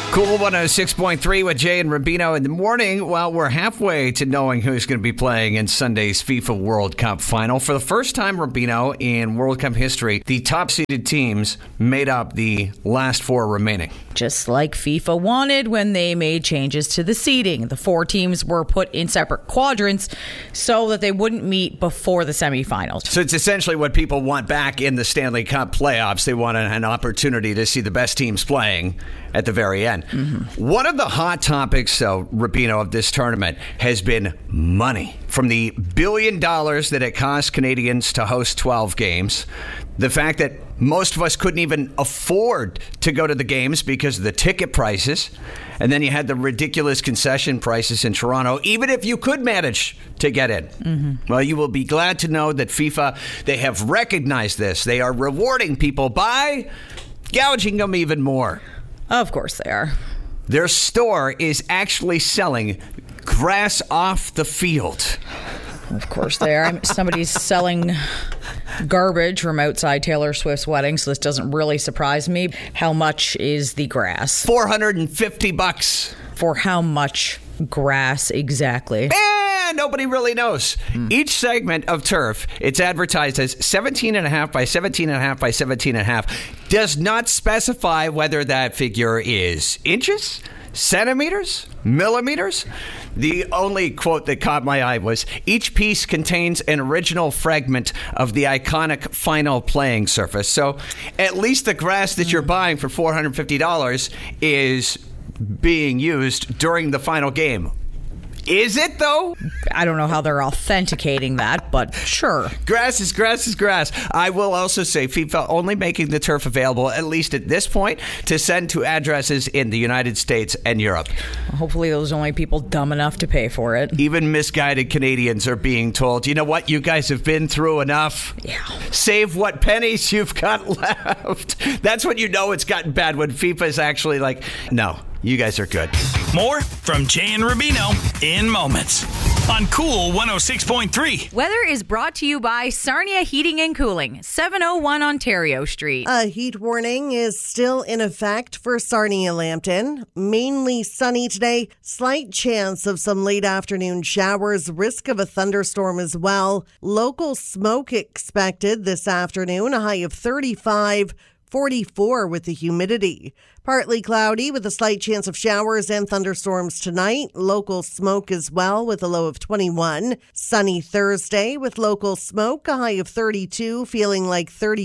Cool 106.3 with Jay and Rubino in the morning. Well, we're halfway to knowing who's going to be playing in Sunday's FIFA World Cup final. For the first time, Rubino, in World Cup history, the top-seeded teams made up the last four remaining. Just like FIFA wanted when they made changes to the seeding. The four teams were put in separate quadrants so that they wouldn't meet before the semifinals. So it's essentially what people want back in the Stanley Cup playoffs. They want an opportunity to see the best teams playing at the very end. Mm-hmm. One of the hot topics, though, Rubino, of this tournament has been money. From the $1 billion that it cost Canadians to host 12 games, the fact that most of us couldn't even afford to go to the games because of the ticket prices, and then you had the ridiculous concession prices in Toronto, even if you could manage to get in. Mm-hmm. Well, you will be glad to know that FIFA, they have recognized this. They are rewarding people by gouging them even more. Of course they are. Their store is actually selling grass off the field. Of course they are. Somebody's selling garbage from outside Taylor Swift's wedding, so this doesn't really surprise me. How much is the grass? $450. For how much grass exactly? Nobody really knows. Each segment of turf, it's advertised as 17.5 by 17.5 by 17.5, does not specify whether that figure is inches, centimeters, millimeters. The only quote that caught my eye was, each piece contains an original fragment of the iconic final playing surface. So at least the grass that you're buying for $450 is being used during the final game. Is it, though? I don't know how they're authenticating that, but sure. Grass is grass is grass. I will also say FIFA only making the turf available, at least at this point, to send to addresses in the United States and Europe. Hopefully those only people dumb enough to pay for it. Even misguided Canadians are being told, you know what, you guys have been through enough. Yeah. Save what pennies you've got left. That's when you know it's gotten bad, when FIFA is actually like, no. You guys are good. More from Jay and Rubino in moments on Cool 106.3. Weather is brought to you by Sarnia Heating and Cooling, 701 Ontario Street. A heat warning is still in effect for Sarnia Lambton. Mainly sunny today. Slight chance of some late afternoon showers. Risk of a thunderstorm as well. Local smoke expected this afternoon. A high of 35. 44 with the humidity. Partly cloudy with a slight chance of showers and thunderstorms tonight. Local smoke as well with a low of 21. Sunny Thursday with local smoke, a high of 32, feeling like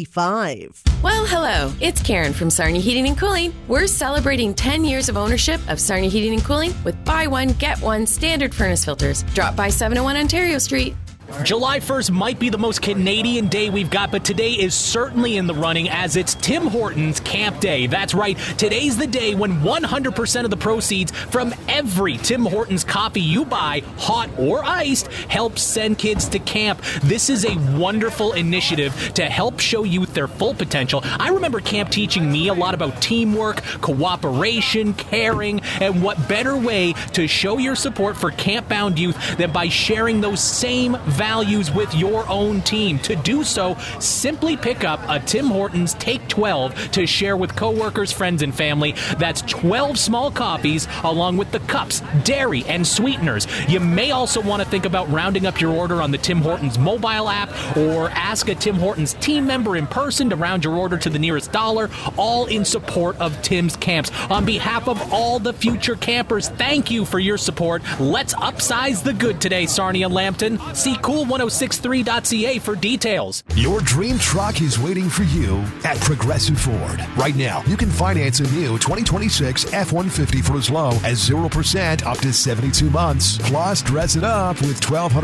35. Well, hello. It's Karen from Sarnia Heating and Cooling. We're celebrating 10 years of ownership of Sarnia Heating and Cooling with buy one, get one standard furnace filters. Drop by 701 Ontario Street. July 1st might be the most Canadian day we've got, but today is certainly in the running as it's Tim Hortons Camp Day. That's right, today's the day when 100% of the proceeds from every Tim Hortons coffee you buy, hot or iced, helps send kids to camp. This is a wonderful initiative to help show youth their full potential. I remember camp teaching me a lot about teamwork, cooperation, caring, and what better way to show your support for camp-bound youth than by sharing those same values with your own team. To do so, simply pick up a Tim Hortons Take 12 to share with coworkers, friends, and family. That's 12 small coffees along with the cups, dairy, and sweeteners. You may also want to think about rounding up your order on the Tim Hortons mobile app or ask a Tim Hortons team member in person to round your order to the nearest dollar, all in support of Tim's Camps. On behalf of all the future campers, thank you for your support. Let's upsize the good today, Sarnia Lambton. See cool1063.ca for details. Your dream truck is waiting for you at Progressive Ford. Right now, you can finance a new 2026 F-150 for as low as 0% up to 72 months. Plus, dress it up with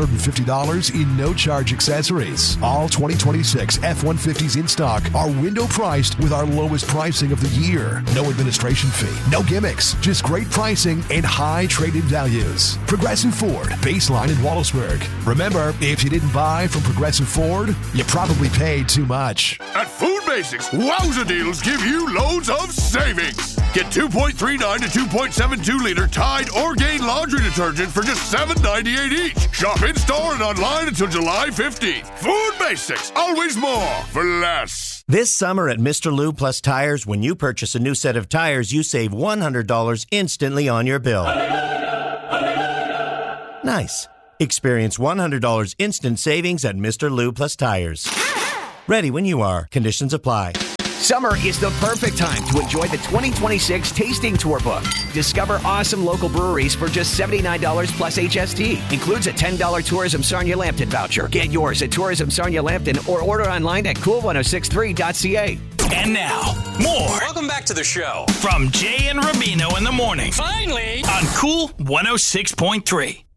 $1,250 in no-charge accessories. All 2026 F-150s in stock are window priced with our lowest pricing of the year. No administration fee, no gimmicks, just great pricing and high trade-in values. Progressive Ford, Baseline in Wallaceburg. Remember, if you didn't buy from Progressive Ford, you probably paid too much. At Food Basics, wowza deals give you loads of savings. Get 2.39 to 2.72 liter Tide Orgain laundry detergent for just $7.98 each. Shop in-store and online until July 15th. Food Basics, always more for less. This summer at Mr. Lube Plus Tires, when you purchase a new set of tires, you save $100 instantly on your bill. Nice. Experience $100 instant savings at Mr. Lube Plus Tires. Ready when you are. Conditions apply. Summer is the perfect time to enjoy the 2026 Tasting Tour book. Discover awesome local breweries for just $79 plus HST. Includes a $10 Tourism Sarnia Lambton voucher. Get yours at Tourism Sarnia Lambton or order online at cool1063.ca. And now, more. Welcome back to the show. From Jay and Rubino in the morning. Finally! On Cool 106.3.